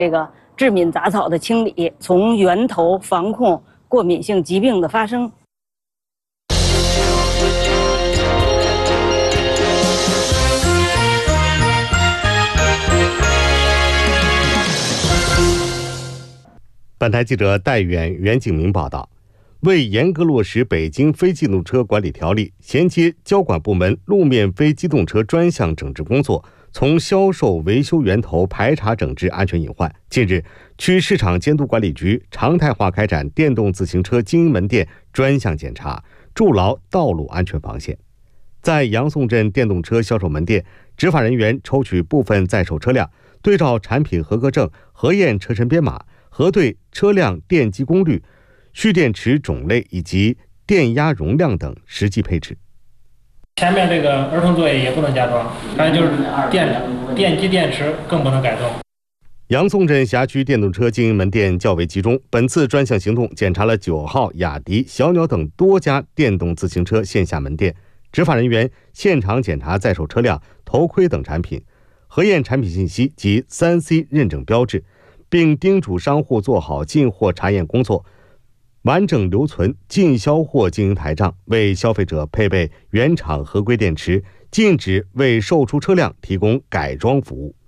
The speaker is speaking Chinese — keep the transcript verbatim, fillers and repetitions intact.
这个致敏杂草的清理，从源头防控过敏性疾病的发生。 本台记者戴远、袁景明报道。为严格落实北京非机动车管理条例，衔接交管部门路面非机动车专项整治工作，从销售维修源头排查整治安全隐患。近日，区市场监督管理局常态化开展电动自行车经营门店专项检查，筑牢道路安全防线。在杨宋镇电动车销售门店，执法人员抽取部分在售车辆，对照产品合格证，核验车身编码，核对车辆电机功率、蓄电池种类以及电压容量等实际配置。 前面这个儿童座椅也不能加装，还有就是电电机电池更不能改动。 杨宋镇辖区电动车经营门店较为集中，本次专项行动检查了九号、雅迪、小鸟等多家电动自行车线下门店，执法人员现场检查在售车辆、头盔等产品，核验产品信息及 三 C 认证标志，并叮嘱商户做好进货查验工作，完整留存进销货经营台账，为消费者配备原厂合规电池，禁止为售出车辆提供改装服务。